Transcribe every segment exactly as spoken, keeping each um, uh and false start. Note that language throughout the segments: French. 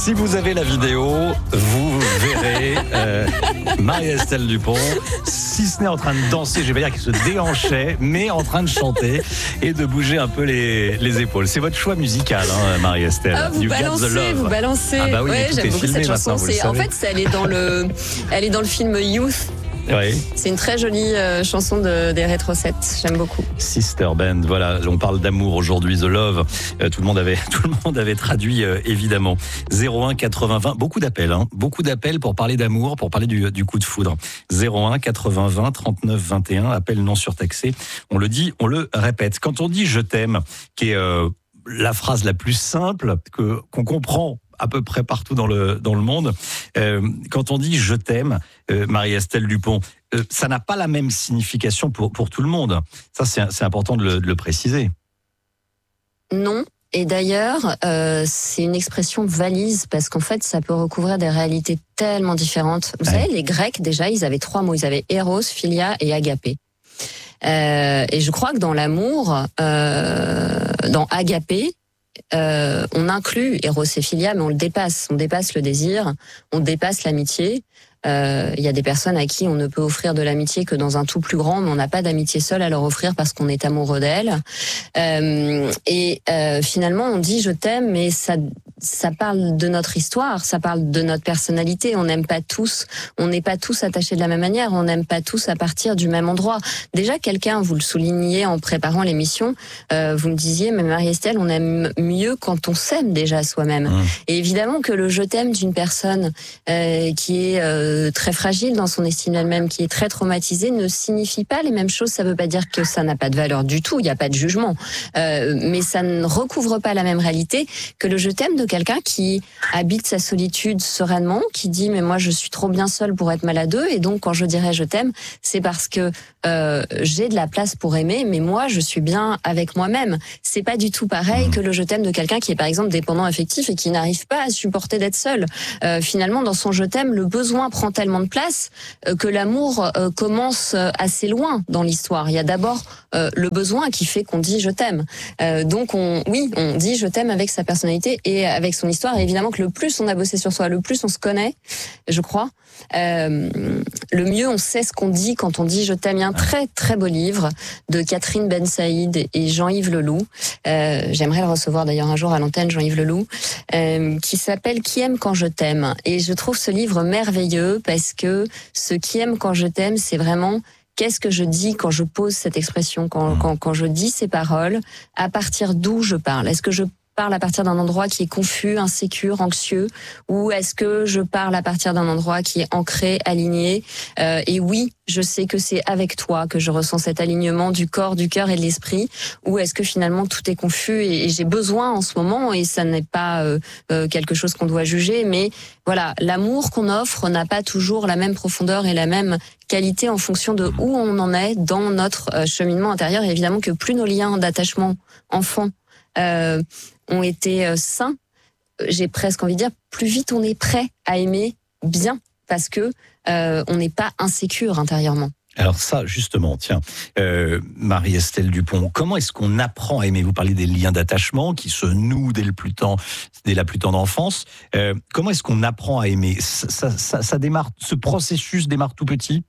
Si vous avez la vidéo, vous verrez euh, Marie-Estelle Dupont, si ce n'est en train de danser, je vais pas dire qu'elle se déhanchait, mais en train de chanter et de bouger un peu les, les épaules. C'est votre choix musical, hein, Marie-Estelle. Ah, vous You balancez, Got the Love. vous balancez. Ah bah oui, ouais, tout j'aime est beaucoup filmé cette chanson. maintenant, vous le C'est, en savez. fait, elle est dans le, elle est dans le film Youth. Oui. C'est une très jolie euh, chanson de, des Rétro sept. J'aime beaucoup. Sister Band, voilà, on parle d'amour aujourd'hui, The Love. Euh, tout le monde avait, tout le monde avait traduit euh, évidemment. zéro un quatre-vingts vingt, beaucoup d'appels, hein, beaucoup d'appels pour parler d'amour, pour parler du, du coup de foudre. zéro un quatre-vingts vingt trente-neuf vingt et un, appel non surtaxé. On le dit, on le répète. Quand on dit je t'aime, qui est euh, la phrase la plus simple que qu'on comprend à peu près partout dans le dans le monde. Euh, quand on dit je t'aime, euh, Marie-Estelle Dupont, euh, ça n'a pas la même signification pour pour tout le monde. Ça c'est c'est important de le, de le préciser. Non. Et d'ailleurs, euh, c'est une expression valise parce qu'en fait, ça peut recouvrir des réalités tellement différentes. Vous Ouais. savez, les Grecs déjà, ils avaient trois mots. Ils avaient Eros, Philia et Agapé. Euh, et je crois que dans l'amour, euh, dans Agapé, Euh, on inclut Eros et Philia, mais on le dépasse. On dépasse le désir, on dépasse l'amitié. Il euh, y a des personnes à qui on ne peut offrir de l'amitié que dans un tout plus grand, mais on n'a pas d'amitié seule à leur offrir parce qu'on est amoureux d'elle. Euh, et euh, finalement, on dit je t'aime, mais ça, ça parle de notre histoire, ça parle de notre personnalité. On n'aime pas tous, on n'est pas tous attachés de la même manière, on n'aime pas tous à partir du même endroit. Déjà, quelqu'un, vous le souligniez en préparant l'émission, euh, vous me disiez, mais Marie-Estelle, on aime mieux quand on s'aime déjà soi-même. Mmh. Et évidemment que le je t'aime d'une personne euh, qui est euh, très fragile dans son estime d'elle-même, qui est très traumatisée, ne signifie pas les mêmes choses. Ça ne veut pas dire que ça n'a pas de valeur du tout, il n'y a pas de jugement. Euh, mais ça ne recouvre pas la même réalité que le je t'aime de quelqu'un qui habite sa solitude sereinement, qui dit mais moi je suis trop bien seule pour être maladeux, et donc quand je dirais je t'aime, c'est parce que euh, j'ai de la place pour aimer, mais moi je suis bien avec moi-même. C'est pas du tout pareil que le je t'aime de quelqu'un qui est par exemple dépendant affectif et qui n'arrive pas à supporter d'être seul. Euh, finalement, dans son je t'aime, le besoin prend tellement de place euh, que l'amour euh, commence assez loin dans l'histoire. Il y a d'abord euh, le besoin qui fait qu'on dit je t'aime. Euh, donc on, oui, on dit je t'aime avec sa personnalité et avec son histoire. Et évidemment que le plus on a bossé sur soi, le plus on se connaît, je crois, euh, le mieux on sait ce qu'on dit quand on dit je t'aime. Il y a un très très beau livre de Catherine Ben Saïd et Jean-Yves Leloup. Euh, j'aimerais le recevoir d'ailleurs un jour à l'antenne, Jean-Yves Leloup, euh, qui s'appelle Qui aime quand je t'aime. Et je trouve ce livre merveilleux parce que ce qui aime quand je t'aime, c'est vraiment qu'est-ce que je dis quand je pose cette expression, quand, quand, quand je dis ces paroles, à partir d'où je parle. Est-ce que je parle à partir d'un endroit qui est confus, insécure, anxieux, ou est-ce que je parle à partir d'un endroit qui est ancré, aligné? euh, Et oui, je sais que c'est avec toi que je ressens cet alignement du corps, du cœur et de l'esprit, ou est-ce que finalement tout est confus et, et j'ai besoin en ce moment, et ça n'est pas euh, euh, quelque chose qu'on doit juger, mais voilà, l'amour qu'on offre n'a pas toujours la même profondeur et la même qualité en fonction de où on en est dans notre euh, cheminement intérieur. Et évidemment que plus nos liens d'attachement enfants euh, ont été euh, sains, j'ai presque envie de dire, plus vite on est prêt à aimer bien, parce que euh, on n'est pas insécure intérieurement. Alors ça, justement, tiens, euh, Marie-Estelle Dupont, comment est-ce qu'on apprend à aimer? Vous parlez des liens d'attachement qui se nouent dès, le plus temps, dès la plus tendre enfance. Euh, comment est-ce qu'on apprend à aimer? ça, ça, ça, ça démarre, ce processus démarre tout petit?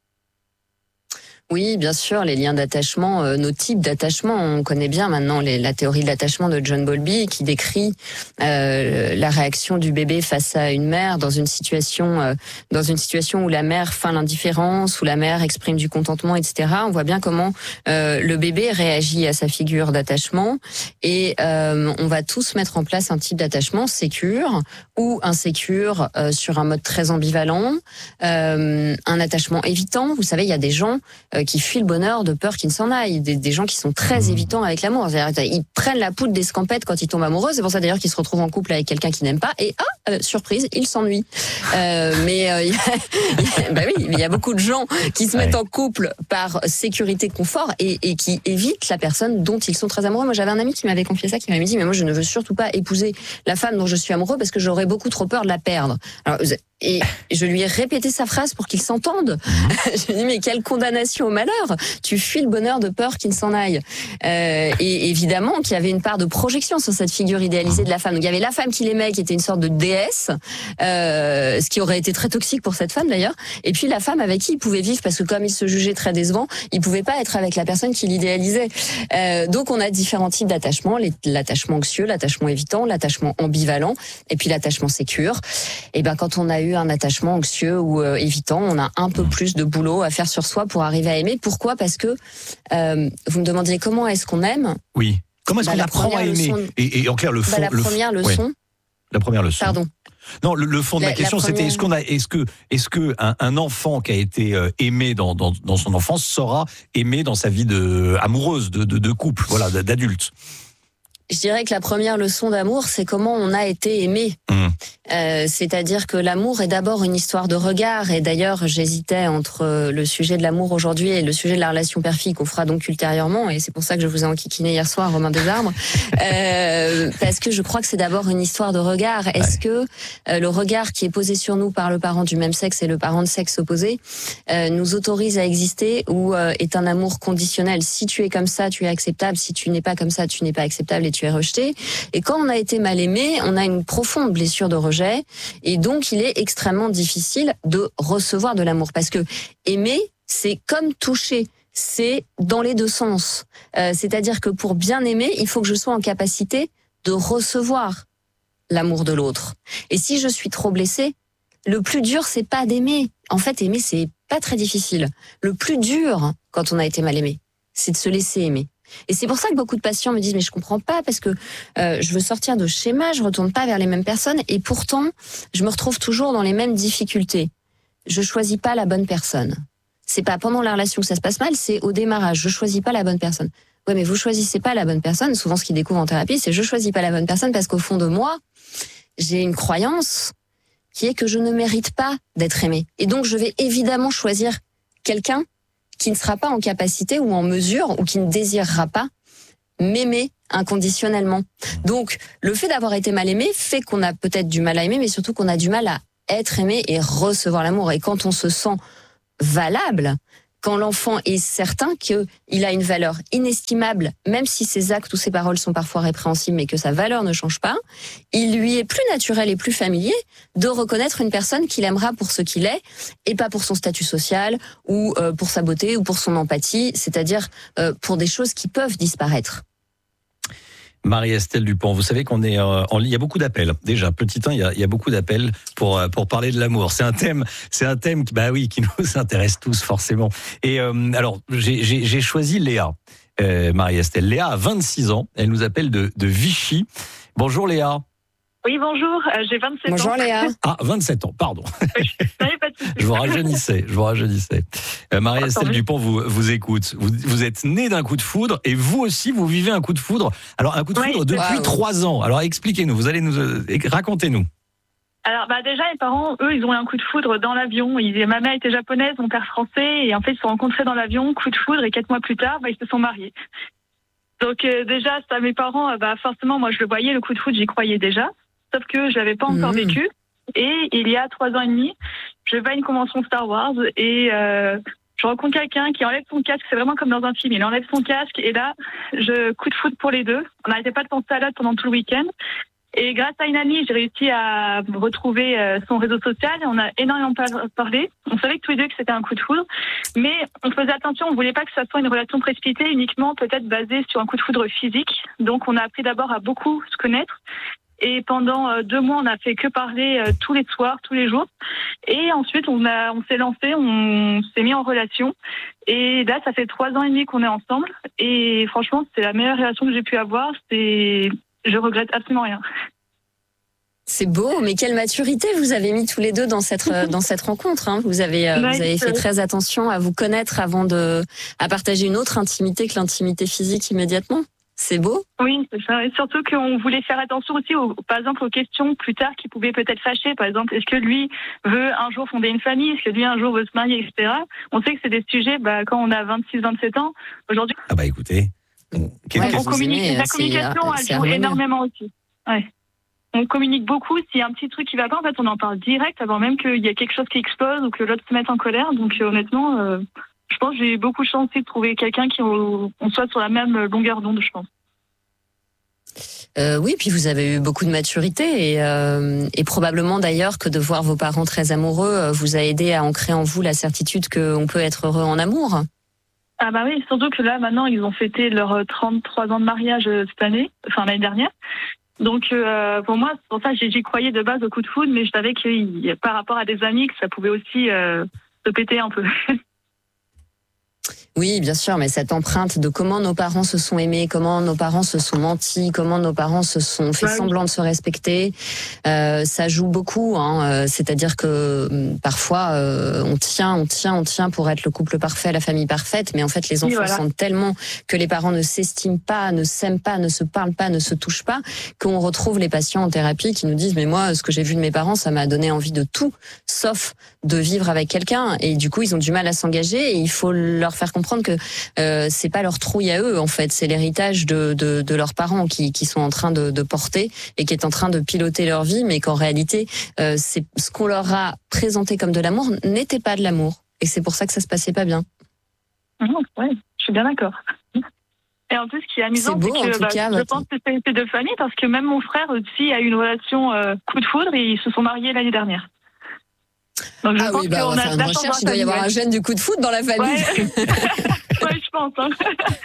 Oui, bien sûr, les liens d'attachement, euh, nos types d'attachement, on connaît bien maintenant les, la théorie de l'attachement de John Bowlby qui décrit euh, la réaction du bébé face à une mère dans une situation, euh, dans une situation où la mère feint l'indifférence, où la mère exprime du contentement, et cetera. On voit bien comment euh, le bébé réagit à sa figure d'attachement, et euh, on va tous mettre en place un type d'attachement sécure ou insécure euh, sur un mode très ambivalent, euh, un attachement évitant. Vous savez, il y a des gens qui fuient le bonheur de peur qu'il ne s'en aille. Des, des gens qui sont très évitants avec l'amour. C'est-à-dire, ils prennent la poudre d'escampette quand ils tombent amoureux. C'est pour ça d'ailleurs qu'ils se retrouvent en couple avec quelqu'un qu'ils n'aiment pas. Et ah, euh, surprise, ils s'ennuient. Euh, mais euh, y a, y a, bah oui, il y a beaucoup de gens qui se mettent en couple par sécurité, confort, et, et qui évitent la personne dont ils sont très amoureux. Moi, j'avais un ami qui m'avait confié ça, qui m'avait dit, mais moi, je ne veux surtout pas épouser la femme dont je suis amoureux parce que j'aurais beaucoup trop peur de la perdre. Alors, Et je lui ai répété sa phrase pour qu'il s'entende. Mmh. Je lui ai dit, mais quelle condamnation au malheur. Tu fuis le bonheur de peur qu'il ne s'en aille. Euh, et évidemment qu'il y avait une part de projection sur cette figure idéalisée de la femme. Donc il y avait la femme qu'il aimait, qui était une sorte de déesse, euh, ce qui aurait été très toxique pour cette femme d'ailleurs. Et puis la femme avec qui il pouvait vivre, parce que comme il se jugeait très décevant, il pouvait pas être avec la personne qu'il idéalisait. Euh, donc on a différents types d'attachements, l'attachement anxieux, l'attachement évitant, l'attachement ambivalent, et puis l'attachement sécure. Et ben quand on a eu un attachement anxieux ou euh, évitant, on a un peu plus de boulot à faire sur soi pour arriver à aimer. Pourquoi ? Parce que euh, vous me demandiez comment est-ce qu'on aime ? Oui. Comment est-ce bah, qu'on apprend à aimer leçon... et, et en clair, le fond. Bah, la le première f... leçon. Ouais. La première leçon. Pardon. Non, le, le fond de la, ma question, première... c'était est-ce qu'on a, est-ce que, est-ce que un, un enfant qui a été euh, aimé dans, dans, dans son enfance saura aimer dans sa vie de amoureuse, de, de, de couple, voilà, d'adulte. Je dirais que la première leçon d'amour, c'est comment on a été aimé. Mmh. Euh, c'est-à-dire que l'amour est d'abord une histoire de regard. Et d'ailleurs, j'hésitais entre le sujet de l'amour aujourd'hui et le sujet de la relation père-fille qu'on fera donc ultérieurement. Et c'est pour ça que je vous ai enquiquiné hier soir, Romain Desarbres. euh, parce que je crois que c'est d'abord une histoire de regard. Est-ce que euh, le regard qui est posé sur nous par le parent du même sexe et le parent de sexe opposé euh, nous autorise à exister ou euh, est un amour conditionnel ? Si tu es comme ça, tu es acceptable. Si tu n'es pas comme ça, tu n'es pas acceptable et tu es rejeté. Et quand on a été mal aimé, on a une profonde blessure de rejet. Et donc, il est extrêmement difficile de recevoir de l'amour. Parce que aimer, c'est comme toucher. C'est dans les deux sens. Euh, c'est-à-dire que pour bien aimer, il faut que je sois en capacité de recevoir l'amour de l'autre. Et si je suis trop blessée, le plus dur, c'est pas d'aimer. En fait, aimer, c'est pas très difficile. Le plus dur, quand on a été mal aimé, c'est de se laisser aimer. Et c'est pour ça que beaucoup de patients me disent mais je comprends pas parce que euh, je veux sortir de schéma, je retourne pas vers les mêmes personnes et pourtant je me retrouve toujours dans les mêmes difficultés. Je choisis pas la bonne personne. C'est pas pendant la relation que ça se passe mal, c'est au démarrage. Je choisis pas la bonne personne. Ouais, mais vous choisissez pas la bonne personne. Souvent, ce qu'ils découvrent en thérapie, c'est je choisis pas la bonne personne parce qu'au fond de moi, j'ai une croyance qui est que je ne mérite pas d'être aimée. Et donc, je vais évidemment choisir quelqu'un qui ne sera pas en capacité ou en mesure ou qui ne désirera pas m'aimer inconditionnellement. Donc, le fait d'avoir été mal aimé fait qu'on a peut-être du mal à aimer, mais surtout qu'on a du mal à être aimé et recevoir l'amour. Et quand on se sent valable, quand l'enfant est certain qu'il a une valeur inestimable, même si ses actes ou ses paroles sont parfois répréhensibles, mais que sa valeur ne change pas, il lui est plus naturel et plus familier de reconnaître une personne qu'il aimera pour ce qu'il est, et pas pour son statut social, ou euh, pour sa beauté, ou pour son empathie, c'est-à-dire euh, pour des choses qui peuvent disparaître. Marie-Estelle Dupont, vous savez qu'on est en ligne. Il y a beaucoup d'appels. Déjà, petit un, il y a, il y a beaucoup d'appels pour pour parler de l'amour. C'est un thème, c'est un thème, bah oui, qui nous intéresse tous forcément. Et euh, alors, j'ai, j'ai, j'ai choisi Léa, euh, Marie-Estelle. Léa a vingt-six ans. Elle nous appelle de, de Vichy. Bonjour Léa. Oui, bonjour, euh, j'ai vingt-sept bonjour, ans. Bonjour Léa. Ah, vingt-sept ans, pardon. Oui, pas de souci. Je vous rajeunissais, je vous rajeunissais. Euh, Marie-Estelle Dupont vous, vous écoute. Vous, vous êtes née d'un coup de foudre et vous aussi, vous vivez un coup de foudre. Alors, un coup de foudre oui, depuis trois ans. Alors, expliquez-nous, vous allez nous, euh, racontez-nous. Alors, bah, déjà, mes parents, eux, ils ont eu un coup de foudre dans l'avion. Ils, ma mère était japonaise, mon père français, et en fait, ils se sont rencontrés dans l'avion, coup de foudre, et quatre mois plus tard, bah, ils se sont mariés. Donc, euh, déjà, ça, mes parents, bah, forcément, moi, je le voyais, le coup de foudre, j'y croyais déjà. Sauf que je l'avais pas encore mmh. vécu. Et il y a trois ans et demi, je vais à une convention Star Wars et euh, je rencontre quelqu'un qui enlève son casque. C'est vraiment comme dans un film. Il enlève son casque et là, je coup de foudre pour les deux. On n'arrêtait pas de penser à l'autre pendant tout le week-end. Et grâce à une amie, j'ai réussi à retrouver son réseau social et on a énormément parlé. On savait que tous les deux que c'était un coup de foudre, mais on faisait attention. On voulait pas que ça soit une relation précipitée, uniquement peut-être basée sur un coup de foudre physique. Donc, on a appris d'abord à beaucoup se connaître. Et pendant euh, deux mois, on n'a fait que parler euh, tous les soirs, tous les jours. Et ensuite, on a, on s'est lancé, on s'est mis en relation. Et là, ça fait trois ans et demi qu'on est ensemble. Et franchement, c'est la meilleure relation que j'ai pu avoir. C'est, je regrette absolument rien. C'est beau, mais quelle maturité vous avez mis tous les deux dans cette dans cette rencontre. Hein. Vous avez euh, vous avez fait très attention à vous connaître avant de à partager une autre intimité que l'intimité physique immédiatement. C'est beau. Oui, c'est ça. Et surtout qu'on voulait faire attention aussi, aux, par exemple, aux questions plus tard qui pouvaient peut-être fâcher. Par exemple, est-ce que lui veut un jour fonder une famille? Est-ce que lui un jour veut se marier, et cetera. On sait que c'est des sujets, bah, quand on a vingt-six, vingt-sept ans, aujourd'hui. Ah bah écoutez. On, ouais, on communique. La communication, elle joue énormément aussi. Ouais. on communique beaucoup. S'il y a un petit truc qui va pas, en fait, on en parle direct avant même qu'il y ait quelque chose qui explose ou que l'autre se mette en colère. Donc, euh, honnêtement, euh, je pense que j'ai beaucoup de chance de trouver quelqu'un qui on, on soit sur la même longueur d'onde, je pense. Euh, oui, puis vous avez eu beaucoup de maturité et, euh, et probablement d'ailleurs que de voir vos parents très amoureux vous a aidé à ancrer en vous la certitude qu'on peut être heureux en amour. Ah bah oui, surtout que là maintenant ils ont fêté leurs trente-trois ans de mariage cette année, enfin l'année dernière. Donc euh, pour moi, c'est pour ça que j'y croyais de base au coup de foudre, mais je savais que par rapport à des amis que ça pouvait aussi euh, se péter un peu. Oui, bien sûr, mais cette empreinte de comment nos parents se sont aimés, comment nos parents se sont mentis, comment nos parents se sont fait ouais, semblant de se respecter, euh, ça joue beaucoup. Hein, c'est-à-dire que euh, parfois euh, on tient, on tient, on tient pour être le couple parfait, la famille parfaite, mais en fait les enfants oui, voilà. sentent tellement que les parents ne s'estiment pas, ne s'aiment pas, ne se parlent pas, ne se touchent pas, qu'on retrouve les patients en thérapie qui nous disent mais moi ce que j'ai vu de mes parents, ça m'a donné envie de tout, sauf de vivre avec quelqu'un. Et du coup ils ont du mal à s'engager et il faut leur faire comprendre que euh, c'est pas leur trouille à eux en fait, c'est l'héritage de, de, de leurs parents qui, qui sont en train de, de porter et qui est en train de piloter leur vie, mais qu'en réalité euh, c'est ce qu'on leur a présenté comme de l'amour n'était pas de l'amour et c'est pour ça que ça se passait pas bien. Mmh, ouais, je suis bien d'accord. Et en plus, ce qui est amusant, c'est, beau, c'est que bah, cas, je votre... pense que c'est de famille parce que même mon frère aussi a eu une relation euh, coup de foudre et ils se sont mariés l'année dernière. Donc, ah oui, bah, on va faire une recherche, il doit y avoir un gène du coup de foudre dans la famille. Ouais, ouais je pense. Hein.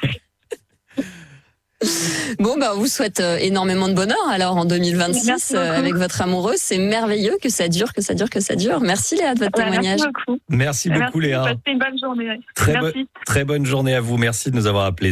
Bon, bah, on vous souhaite énormément de bonheur alors en deux mille vingt-six euh, avec votre amoureux. C'est merveilleux que ça dure, que ça dure, que ça dure. Merci Léa de votre ouais, témoignage. Merci beaucoup. Merci beaucoup merci, Léa. Passez une bonne journée. Très, merci. Bo- très bonne journée à vous. Merci de nous avoir appelés.